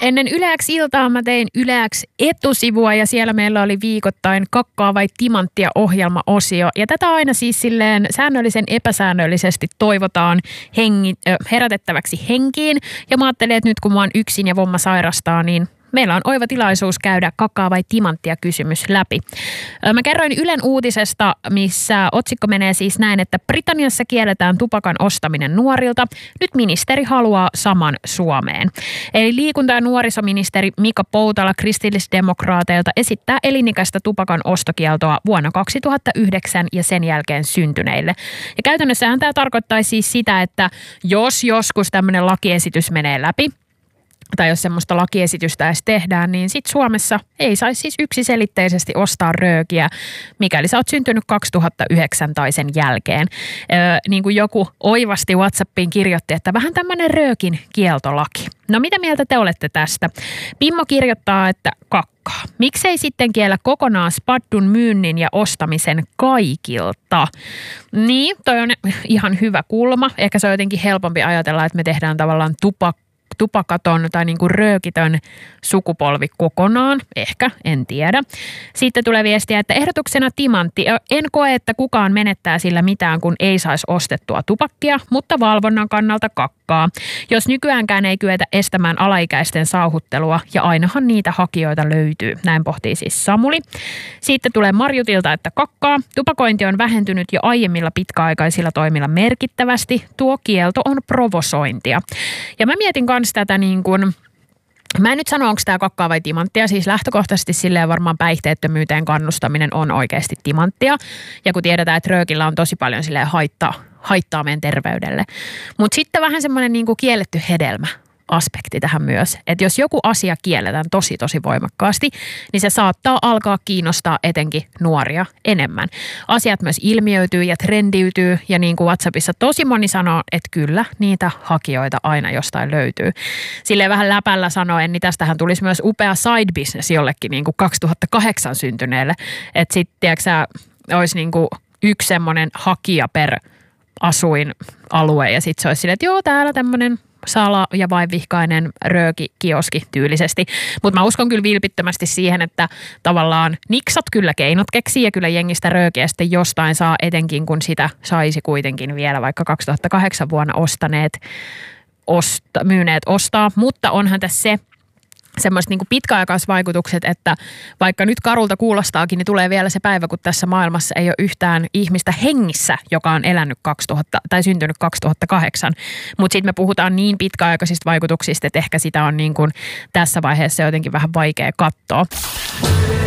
Ennen Yle X-iltaa mä tein Yle X-etusivua ja siellä meillä oli viikoittain kakkaa vai timanttia -ohjelmaosio. Ja tätä aina siis silleen säännöllisen epäsäännöllisesti toivotaan herätettäväksi henkiin. Ja mä ajattelin, että nyt kun mä oon yksin ja vomma sairastaa, niin meillä on oiva tilaisuus käydä kakkaa vai timanttia -kysymys läpi. Mä kerroin Ylen uutisesta, missä otsikko menee siis näin, että Britanniassa kielletään tupakan ostaminen nuorilta. Nyt ministeri haluaa saman Suomeen. Eli liikunta- ja nuorisoministeri Mika Poutala kristillisdemokraateilta esittää elinikäistä tupakan ostokieltoa vuonna 2009 ja sen jälkeen syntyneille. Ja käytännössähän tämä tarkoittaisi siis sitä, että jos joskus tämmöinen lakiesitys menee läpi, tai jos semmoista lakiesitystä edes tehdään, niin sit Suomessa ei saisi siis yksiselitteisesti ostaa röökiä, mikäli sä oot syntynyt 2009 tai sen jälkeen. Niin kuin joku oivasti WhatsAppiin kirjoitti, että vähän tämmöinen röökin kieltolaki. No mitä mieltä te olette tästä? Pimmo kirjoittaa, että kakkaa. Miksei sitten kiellä kokonaan spaddun myynnin ja ostamisen kaikilta? Niin, toi on ihan hyvä kulma. Ehkä se on jotenkin helpompi ajatella, että me tehdään tavallaan tupakaton tai niin kuin röökitön sukupolvi kokonaan. Ehkä, en tiedä. Sitten tulee viestiä, että ehdotuksena timantti. En koe, että kukaan menettää sillä mitään, kun ei saisi ostettua tupakkia, mutta valvonnan kannalta kakkaa. Jos nykyäänkään ei kyetä estämään alaikäisten sauhuttelua, ja ainahan niitä hakijoita löytyy. Näin pohtii siis Samuli. Sitten tulee Marjutilta, että kakkaa. Tupakointi on vähentynyt jo aiemmilla pitkäaikaisilla toimilla merkittävästi. Tuo kielto on provosointia. Ja mä mietin kanssa tätä niin kuin, mä en nyt sano, onko tämä kakkaa vai timanttia, siis lähtökohtaisesti silleen varmaan päihteettömyyteen kannustaminen on oikeasti timanttia. Ja kun tiedetään, että röökillä on tosi paljon silleen haittaa meidän terveydelle. Mutta sitten vähän semmoinen niin kuin kielletty hedelmä aspekti tähän myös, että jos joku asia kielletään tosi voimakkaasti, niin se saattaa alkaa kiinnostaa etenkin nuoria enemmän. Asiat myös ilmiöityy ja trendiytyy ja niin kuin WhatsAppissa tosi moni sanoo, että kyllä niitä hakijoita aina jostain löytyy. Silleen vähän läpällä sanoen, niin tästähän tulisi myös upea side business jollekin niin kuin 2008 syntyneelle, että sitten tiedätkö olisi niin kuin yksi semmoinen hakija per asuinalue ja sitten se olisi silleen, että joo täällä tämmöinen sala- ja vaivihkainen röökikioski tyylisesti. Mutta mä uskon kyllä vilpittömästi siihen, että tavallaan niksat kyllä keinot keksii ja kyllä jengistä röökiä sitten jostain saa, etenkin kun sitä saisi kuitenkin vielä vaikka 2008 vuonna myyneet ostaa. Mutta onhan tässä se semmoiset niin kuin pitkäaikaisvaikutukset, että vaikka nyt karulta kuulostaakin, niin tulee vielä se päivä, kun tässä maailmassa ei ole yhtään ihmistä hengissä, joka on elänyt 2000 tai syntynyt 2008. Mutta sitten me puhutaan niin pitkäaikaisista vaikutuksista, että ehkä sitä on niin kuin tässä vaiheessa jotenkin vähän vaikea katsoa.